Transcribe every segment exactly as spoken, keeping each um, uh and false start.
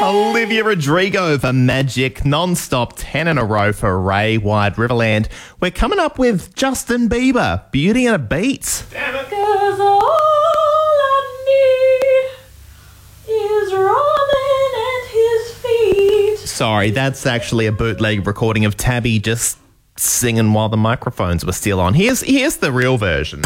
Olivia Rodrigo for Magic, non-stop ten in a row for Ray Wide Riverland. We're coming up with Justin Bieber, Beauty and a Beat. Damn it. 'Cause all I need is Robin and his feet. Sorry, that's actually a bootleg recording of Tabby just singing while the microphones were still on. Here's, here's the real version.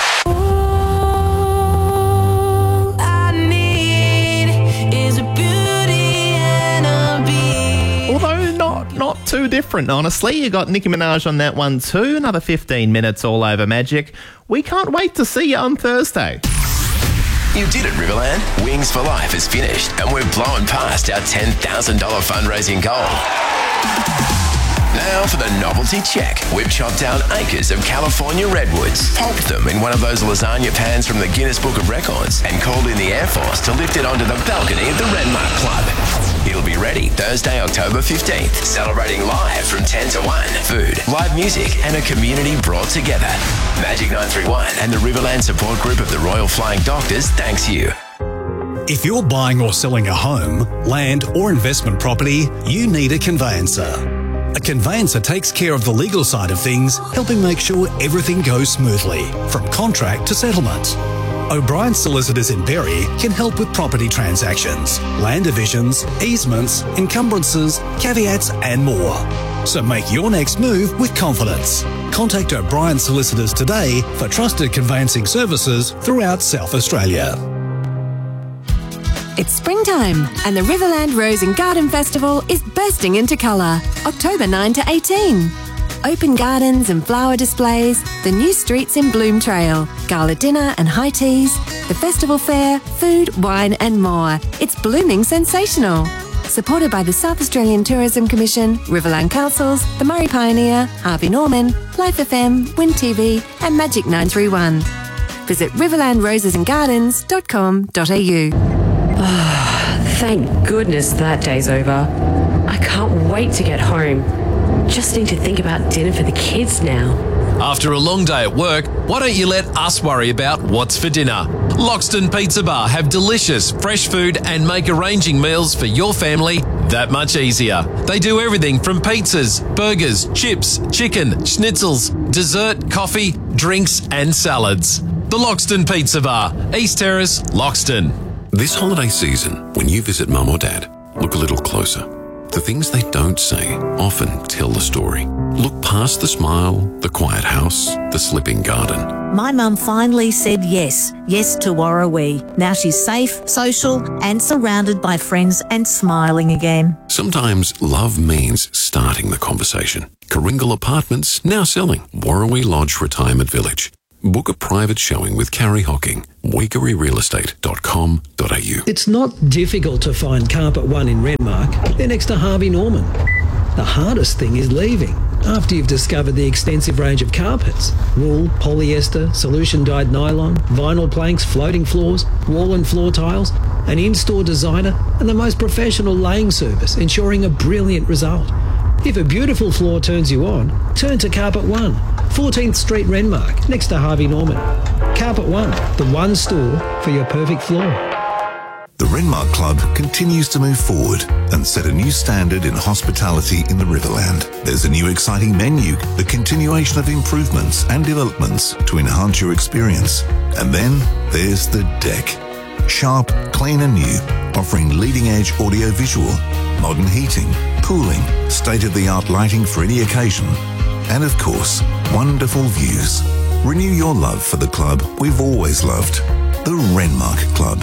Not too different, honestly. You got Nicki Minaj on that one too. Another fifteen minutes all over Magic. We can't wait to see you on Thursday. You did it, Riverland. Wings for Life is finished, and we're blowing past our ten thousand dollars fundraising goal. Now for the novelty check. We've chopped down acres of California redwoods, pulped them in one of those lasagna pans from the Guinness Book of Records, and called in the Air Force to lift it onto the balcony of the Renmark Club. It'll be ready Thursday, October fifteenth, celebrating live from ten to one. Food, live music, and a community brought together. Magic nine three one and the Riverland Support Group of the Royal Flying Doctors thanks you. If you're buying or selling a home, land, or investment property, you need a conveyancer. A conveyancer takes care of the legal side of things, helping make sure everything goes smoothly, from contract to settlement. O'Brien Solicitors in Berry can help with property transactions, land divisions, easements, encumbrances, caveats and more. So make your next move with confidence. Contact O'Brien Solicitors today for trusted conveyancing services throughout South Australia. It's springtime and the Riverland Rose and Garden Festival is bursting into colour, October ninth to eighteenth. Open gardens and flower displays, the new streets in Bloom Trail, gala dinner and high teas, the festival fair, food, wine and more. It's blooming sensational. Supported by the South Australian Tourism Commission, Riverland Councils, the Murray Pioneer, Harvey Norman, Life F M, Wind T V and Magic nine three one. Visit riverland roses and gardens dot com dot a u. Oh, thank goodness that day's over. I can't wait to get home. Just need to think about dinner for the kids now. After a long day at work, why don't you let us worry about what's for dinner? Loxton Pizza Bar have delicious, fresh food and make arranging meals for your family that much easier. They do everything from pizzas, burgers, chips, chicken, schnitzels, dessert, coffee, drinks and salads. The Loxton Pizza Bar, East Terrace, Loxton. This holiday season, when you visit Mum or Dad, look a little closer. The things they don't say often tell the story. Look past the smile, the quiet house, the slipping garden. My mum finally said yes, yes to Warrawee. Now she's safe, social and surrounded by friends and smiling again. Sometimes love means starting the conversation. Karingal Apartments now selling Warrawee Lodge Retirement Village. Book a private showing with Carrie Hocking, weekery real estate dot com dot a u. It's not difficult to find Carpet One in Renmark. They're next to Harvey Norman. The hardest thing is leaving after you've discovered the extensive range of carpets. Wool, polyester, solution-dyed nylon, vinyl planks, floating floors, wall and floor tiles, an in-store designer and the most professional laying service, ensuring a brilliant result. If a beautiful floor turns you on, turn to Carpet One, fourteenth Street Renmark, next to Harvey Norman. Carpet One, the one store for your perfect floor. The Renmark Club continues to move forward and set a new standard in hospitality in the Riverland. There's a new exciting menu, the continuation of improvements and developments to enhance your experience. And then there's the deck. Sharp, clean and new, offering leading-edge audio-visual, modern heating, cooling, state-of-the-art lighting for any occasion, and of course, wonderful views. Renew your love for the club we've always loved, the Renmark Club.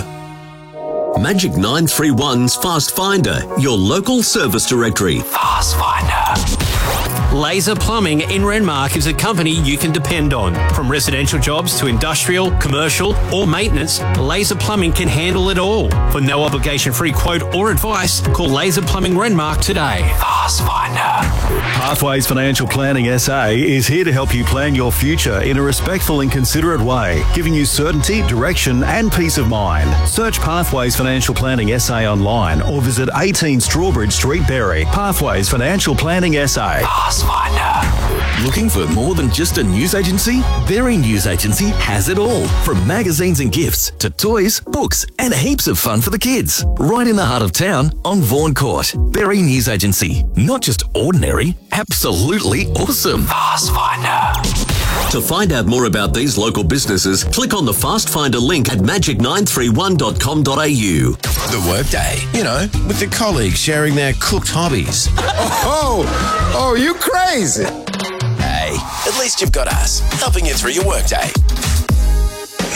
Magic nine three one's Fast Finder, your local service directory. Fast Finder. Laser Plumbing in Renmark is a company you can depend on. From residential jobs to industrial, commercial or maintenance, Laser Plumbing can handle it all. For no obligation free quote or advice, call Laser Plumbing Renmark today. Fast Finder. Pathways Financial Planning S A is here to help you plan your future in a respectful and considerate way, giving you certainty, direction and peace of mind. Search Pathways Financial Planning S A online or visit eighteen Strawbridge Street, Berry. Pathways Financial Planning S A. Fast Finder. Looking for more than just a news agency? Berry News Agency has it all. From magazines and gifts to toys, books, and heaps of fun for the kids. Right in the heart of town on Vaughan Court. Berry News Agency. Not just ordinary, absolutely awesome. Fast Finder. To find out more about these local businesses, click on the Fast Finder link at magic nine three one dot com dot a u. The Workday, you know, with the colleagues sharing their cooked hobbies. Oh, oh, you crazy. Hey, at least you've got us, helping you through your workday.